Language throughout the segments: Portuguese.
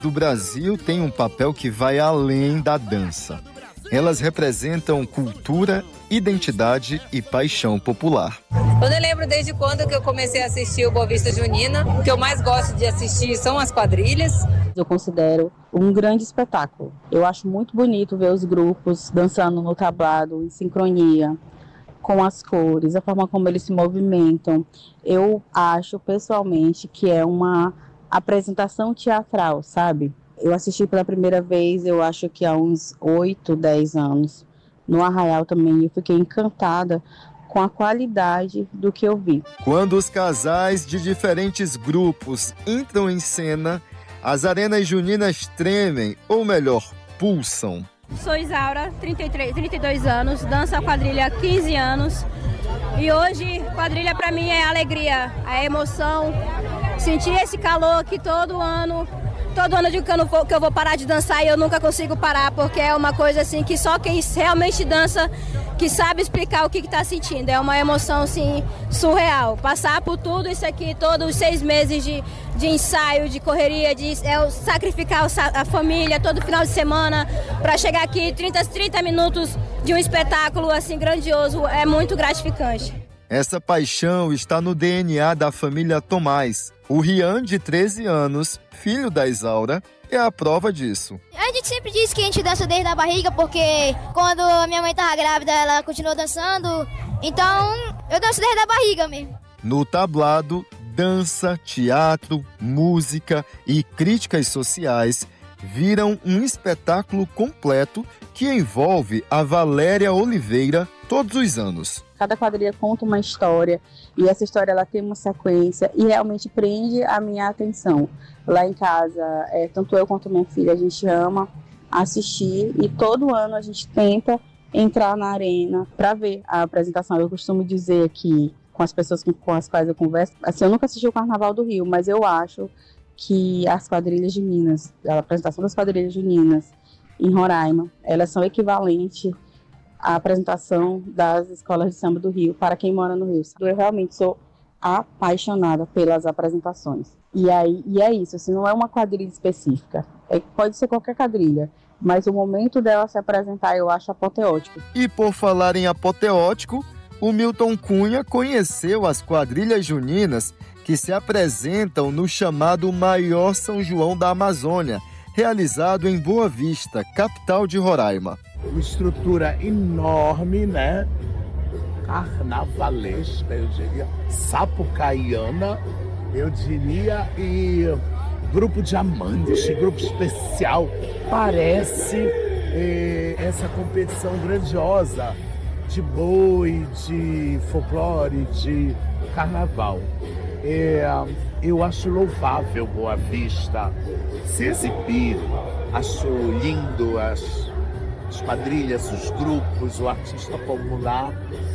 do Brasil têm um papel que vai além da dança. Elas representam cultura, identidade e paixão popular. Eu não lembro desde quando que eu comecei a assistir o Boa Vista Junina. O que eu mais gosto de assistir são as quadrilhas. Eu considero um grande espetáculo. Eu acho muito bonito ver os grupos dançando no tablado, em sincronia, com as cores, a forma como eles se movimentam. Eu acho, pessoalmente, que é uma apresentação teatral, sabe? Eu assisti pela primeira vez, eu acho que há uns 8, 10 anos, no Arraial também. Eu fiquei encantada com a qualidade do que eu vi. Quando os casais de diferentes grupos entram em cena, as arenas juninas tremem, ou melhor, pulsam. Sou Isaura, 32 anos, danço a quadrilha há 15 anos. E hoje, quadrilha para mim é a alegria, a emoção, sentir esse calor que todo ano eu digo que eu vou parar de dançar e eu nunca consigo parar, porque é uma coisa assim que só quem realmente dança que sabe explicar o que está sentindo. É uma emoção assim, surreal. Passar por tudo isso aqui, todos os 6 meses de ensaio, de correria, sacrificar a família todo final de semana para chegar aqui 30 minutos de um espetáculo assim grandioso, é muito gratificante. Essa paixão está no DNA da família Tomás. O Rian, de 13 anos, filho da Isaura, é a prova disso. A gente sempre diz que a gente dança desde a barriga, porque quando a minha mãe estava grávida, ela continuou dançando. Então, eu danço desde a barriga mesmo. No tablado, dança, teatro, música e críticas sociais viram um espetáculo completo que envolve a Valéria Oliveira todos os anos. Cada quadrilha conta uma história e essa história ela tem uma sequência e realmente prende a minha atenção. Lá em casa, tanto eu quanto minha filha, a gente ama assistir e todo ano a gente tenta entrar na arena para ver a apresentação. Eu costumo dizer aqui com as pessoas com as quais eu converso, assim, eu nunca assisti o Carnaval do Rio, mas eu acho que as quadrilhas de Minas, a apresentação das quadrilhas juninas em Roraima, elas são equivalentes à apresentação das escolas de samba do Rio para quem mora no Rio. Eu realmente sou apaixonada pelas apresentações. E é isso, assim, não é uma quadrilha específica. Pode ser qualquer quadrilha, mas o momento dela se apresentar eu acho apoteótico. E por falar em apoteótico, o Milton Cunha conheceu as quadrilhas juninas que se apresentam no chamado maior São João da Amazônia, realizado em Boa Vista, capital de Roraima. Uma estrutura enorme, né? Carnavalesca, eu diria, sapucaiana, eu diria, e grupo diamante, grupo especial. Parece essa competição grandiosa de boi, de folclore, de carnaval. Eu acho louvável Boa Vista se exibir, acho lindo as quadrilhas, os grupos, o artista popular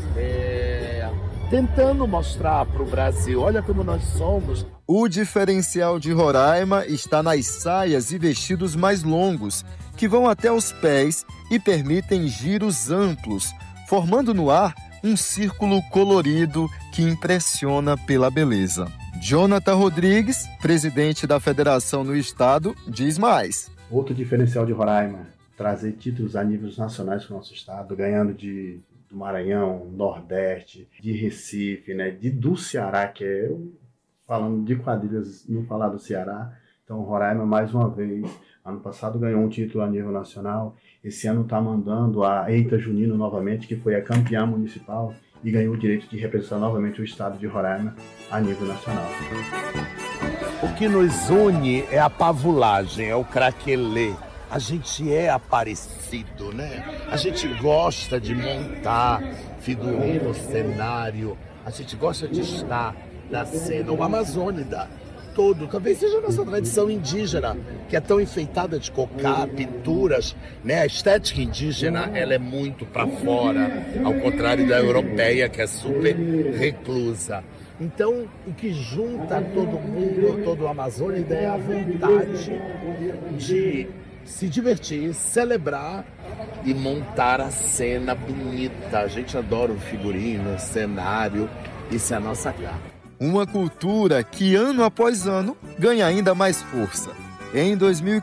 tentando mostrar para o Brasil, olha como nós somos. O diferencial de Roraima está nas saias e vestidos mais longos, que vão até os pés e permitem giros amplos, formando no ar um círculo colorido que impressiona pela beleza. Jonathan Rodrigues, presidente da federação no estado, diz mais. Outro diferencial de Roraima, trazer títulos a níveis nacionais para o nosso estado, ganhando do Maranhão, Nordeste, de Recife, né, do Ceará, que é, falando de quadrilhas, não falar do Ceará. Então, Roraima, mais uma vez, ano passado ganhou um título a nível nacional, esse ano está mandando a Eita Junino novamente, que foi a campeã municipal e ganhou o direito de representar novamente o estado de Roraima a nível nacional. O que nos une é a pavulagem, é o craquelê. A gente é aparecido, né? A gente gosta de montar figurino, cenário. A gente gosta de estar na cena. O Amazônida todo, talvez seja a nossa tradição indígena, que é tão enfeitada de cocá, pinturas, né? A estética indígena, ela é muito para fora, ao contrário da europeia, que é super reclusa. Então, o que junta todo mundo, todo o Amazônida, é a vontade de se divertir, celebrar e montar a cena bonita. A gente adora o figurino, o cenário, isso é a nossa cara. Uma cultura que ano após ano ganha ainda mais força. Em 2014,